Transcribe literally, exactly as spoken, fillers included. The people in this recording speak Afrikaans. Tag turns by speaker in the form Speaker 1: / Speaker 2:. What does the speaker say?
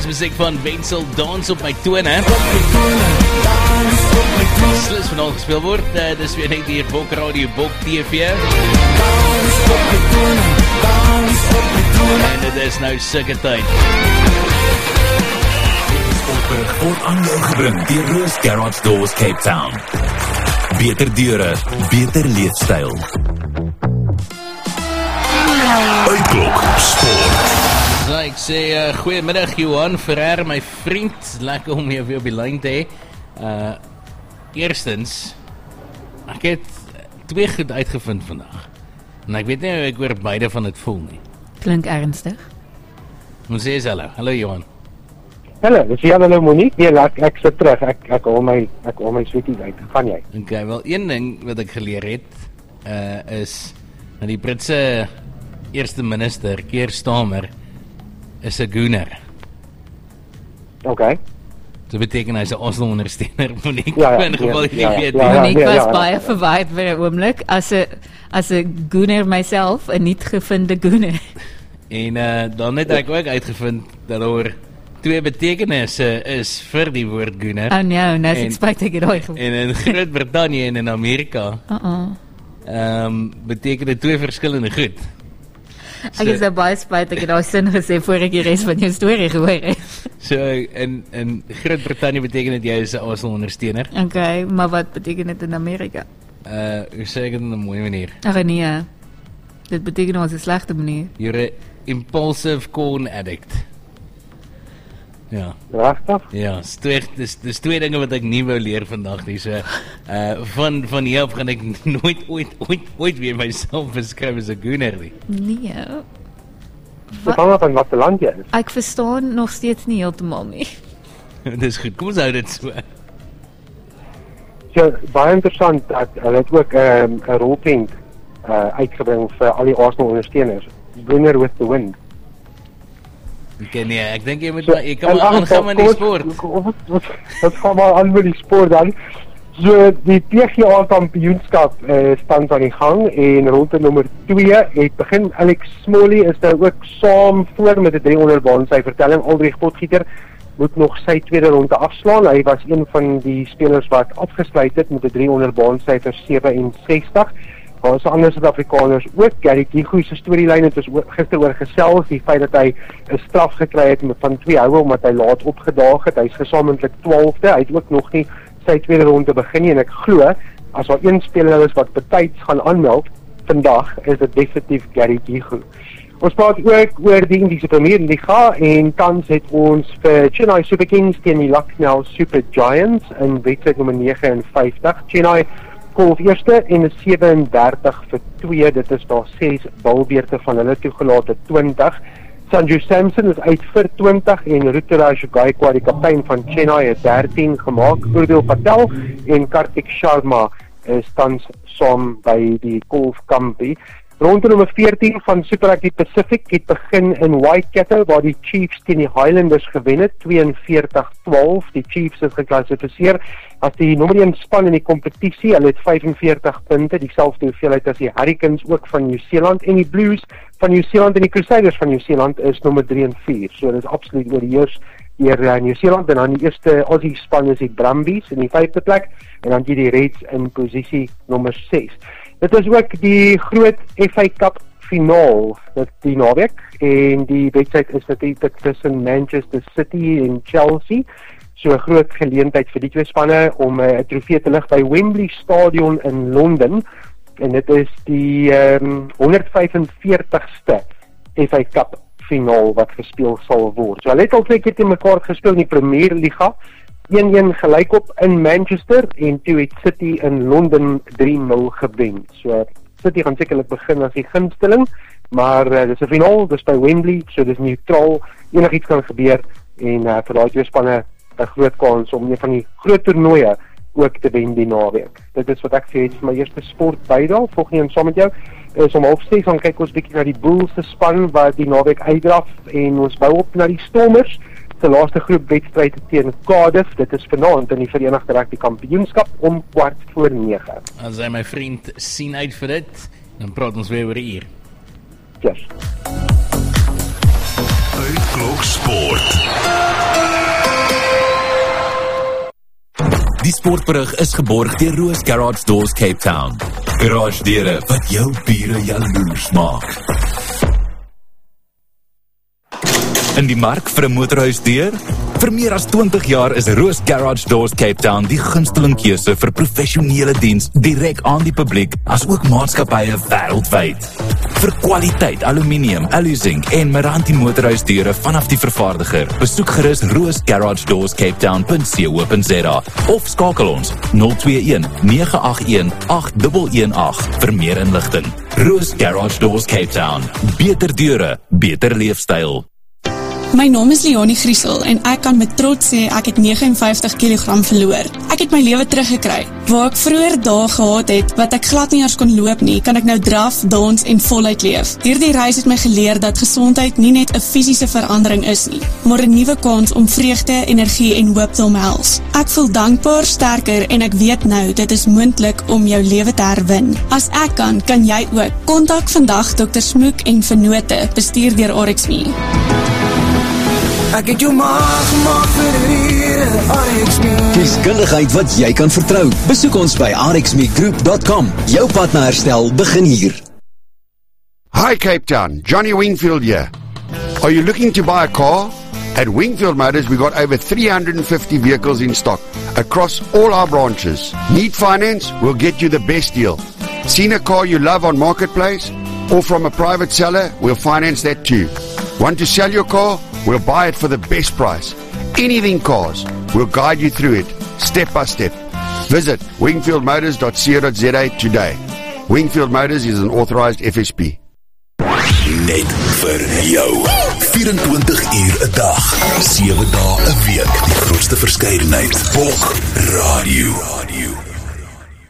Speaker 1: is muziek van Wenzel, Dans op my tone. Slis van al gespeel word, uh, dis weer net hier Bok Radio, Bok T V. En dit is nou sikke tyd.
Speaker 2: Sportberig word aan jou gebring deur Roos Garage Doors Cape Town. Beter deure, beter leefstyl. Uitklok Sport.
Speaker 1: So, ek sê, uh, goeiemiddag Johan Ferrer, my vriend, lekker om jou weer op die lyn te hê. Uh, eerstens, ek het twee goed uitgevind vandag. En ek weet nie hoe ek oor beide van het voel nie.
Speaker 3: Klink ernstig.
Speaker 1: Ons sê eens hallo, hallo Johan.
Speaker 4: Hallo, dis Jan, hallo Monique. Nee, ek, ek sit terug, ek, ek hol my, ek hol my sweeties uit, gaan jy?
Speaker 1: Ok, wel, een ding wat ek geleer het, uh, is, dat die Britse eerste minister, Keir Starmer, is 'n gooner.
Speaker 4: Ok.
Speaker 1: Dit beteken hy is 'n Arsenal ondersteuner, Monique.
Speaker 4: Ja, ja,
Speaker 1: in geval jy
Speaker 4: ja,
Speaker 1: nie
Speaker 4: ja,
Speaker 1: weet
Speaker 4: ja,
Speaker 1: nie.
Speaker 4: ja.
Speaker 3: Monique
Speaker 4: nee,
Speaker 3: was
Speaker 4: ja,
Speaker 3: baie
Speaker 4: ja.
Speaker 3: verwaaid vir 'n oomblik, as 'n as 'n gooner myself, 'n niet gevinde gooner.
Speaker 1: En uh, dan het ek ook uitgevind dat daar twee betekenisse is vir die woord gooner.
Speaker 3: Oh nee, nou is
Speaker 1: En-
Speaker 3: ek spyt ek het daai gevoel.
Speaker 1: En in Groot-Brittannië en in Amerika
Speaker 3: Uh-uh.
Speaker 1: um, beteken dit twee verskillende goed.
Speaker 3: Ek is nou baie spyt ek het daai sin gesê voor ek die res van jou storie gehoor het.
Speaker 1: So in, in Groot-Brittannië beteken dit jy is 'n Arsenal ondersteuner.
Speaker 3: Okay, maar wat beteken dit in Amerika?
Speaker 1: Uh, hoe sê ek dit in 'n mooi manier?
Speaker 3: Ag nee. Dit beteken ons 'n slegte manier.
Speaker 1: You're a impulsive corn addict. Ja.
Speaker 4: Regtig?
Speaker 1: Ja, dis twee, dis, dis twee dinge wat ek nie wou leer vandag nie. So, uh, van, van hier af gaan ek nooit, ooit, ooit, ooit weer myself beskryf as 'n gooner nie.
Speaker 3: Nee.
Speaker 4: Dit hang af van wat se land jy is.
Speaker 3: Ek verstaan nog steeds nie heeltemal nie.
Speaker 1: Dis goed, kom ons hou dit so.
Speaker 4: So, baie interessant dat hulle het ook 'n um, 'n rolprent uh, uitgebring vir al die Arsenal ondersteuners. Gooner with the wind.
Speaker 1: Okay, nee, ek dink jy moet
Speaker 4: So,
Speaker 1: maar, jy kan
Speaker 4: in
Speaker 1: maar
Speaker 4: elk geval,
Speaker 1: aangaan met die
Speaker 4: kom
Speaker 1: sport.
Speaker 4: ons- kom ons- Wat wat gaan maar aan met die sport dan? So, die P G A kampioenskap uh, stand aan die gang en ronde nommer twee het begin. Alex Smalley is nou ook saam voor met 'n driehonderd baan sy vertelling. Aldrich Potgieter moet nog sy tweede ronde afslaan. Hy was een van die spelers wat afgesluit het met 'n driehonderd baan syfer sewe en sestig. Daar is ander Suid-Afrikaners ook. Gary Kigo se storielyn het ons gister oor gesels, die feit dat hy 'n straf gekry het met van twee houe omdat hy laat opgedaag het. Hy's gesamentlik twaalfde. Hy het ook nog nie sy tweede ronde begin nie en ek glo as daar een speler is wat betyds gaan aanmeld vandag, is dit definitief Gary Kigo. Ons praat ook oor die Indiese Premier Liga en tans het ons vir Chennai Super Kings teen die Lucknow Super Giants in wedstryd nommer nege en vyftig. Chennai golf eerste en is sewe en dertig vir twee. Dit is daar ses balbeurte van hulle toegelaat het twintig. Sanju Samson is uit vir twintig en Ruturaj Gaikwad, die kaptein van Chennai, het dertien gemaak. Urdil Patel en Karthik Sharma is tans saam by die golfkampie. Ronde nommer veertien van Super Rugby Pacific het begin in Waikato waar die Chiefs teen die Highlanders gewen het, tweeënveertig twaalf. Die Chiefs is geklassifiseer as die nommer een span in die kompetisie. Hulle het vyfenveertig punte, dieselfde hoeveelheid as die Hurricanes ook van Nieu-Seeland, en die Blues van Nieu-Seeland en die Crusaders van Nieu-Seeland is nommer drie en vier. So dit is absoluut oorheers deur uh, Nieu-Seeland, en dan die eerste Aussie span is die Brumbies in die vyfde plek en dan die Reds in posisie nommer ses. Dit is ook die groot F A Cup finaal dit die naweek en die wedstryd is natuurlik tussen Manchester City en Chelsea. So 'n groot geleentheid vir die twee spanne om 'n uh, trofee te lig by Wembley Stadion in Londen en dit is die um, honderd vyfenveertigste F A Cup finaal wat gespeel sal word. So hulle het al twee keer teen mekaar gespeel in die Premier Liga. een-een gelykop in Manchester en toe het City in Londen drie nul gewen. So City gaan sekerlik begin as die gunsteling, maar uh, dis 'n finaal, dis by Wembley, so dis neutraal, enigiets kan gebeur en uh, vir daai twee spanne 'n groot kans om een van die groot toernooie ook te wen die naweek. Dit is wat ek sê, vir my eerste sport bydrae. Volgende een saam met jou is om half ses, dan kyk ons bietjie na die Bulls se span wat die naweek uitdraf en ons bou op na die Stormers se laaste groep wedstryd teen Cardiff. Dit is vanaand in die Verenigde Rugby Kampioenskap om kwart voor nege.
Speaker 1: As hy my vriend sien uit vir dit, dan praat ons weer oor 'n uur.
Speaker 4: Yes.
Speaker 2: Uitklok Sport. sportberig is geborg deur Roos Garage Doors Cape Town. Garage deure wat jou bure jaloers maak. In die mark vir 'n motorhuisdeur? Vir meer as twintig jaar is Roos Garage Doors Cape Town die gunsteling keuse vir professionele diens direk aan die publiek, as ook maatskappye wêreldwyd. Vir kwaliteit aluminium, alu-zinc en Meranti motorhuisdeure vanaf die vervaardiger, besoek gerus roos garage doors cape town punt co punt za of skakel ons nul twee een nege agt een agt een een agt vir meer inligting. Roos Garage Doors Cape Town. Beter deure, beter leefstyl.
Speaker 5: My naam is Leonie Griesel en ek kan met trots sê ek het vyf nege nege kilogram verloor. Ek het my lewe teruggekry. Waar ek vroeër dae gehad het wat ek glad nie eers kon loop nie, kan ek nou draf, dans en voluit leef. Hierdie reis het my geleer dat gesondheid nie net 'n fisiese verandering is nie, maar 'n nuwe kans om vreugde, energie en hoop te omhels. Ek voel dankbaar, sterker en ek weet nou dit is moontlik om jou lewe te herwin. As ek kan, kan jy ook. Kontak vandag dokter Smoek en Vennote, bestuur deur R X M E.
Speaker 6: Ek het jou maag gemaak vir hier, R X M E.
Speaker 7: Kieskundigheid wat jy kan vertrou. Besoek ons by r x m e group dot com. Jou pad na herstel begin hier.
Speaker 8: Hi Cape Town, Johnny Wingfield here. Are you looking to buy a car? At Wingfield Motors, we got over three hundred fifty vehicles in stock across all our branches. Need finance? We'll get you the best deal. Seen a car you love on Marketplace? Or from a private seller? We'll finance that too. Want to sell your car? We'll buy it for the best price. Anything cars, we'll guide you through it, step by step. Visit wingfield motors dot co dot za today. Wingfield Motors is an authorized F S P.
Speaker 2: Net vir jou. vyerentwintig uur 'n dag, sewe dae 'n week. Die grootste verskeidenheid. Bok Radio. Radio.